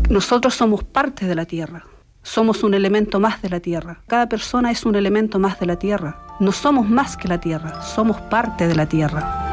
Nosotros somos parte de la Tierra. Somos un elemento más de la Tierra. Cada persona es un elemento más de la Tierra. No somos más que la Tierra, somos parte de la Tierra.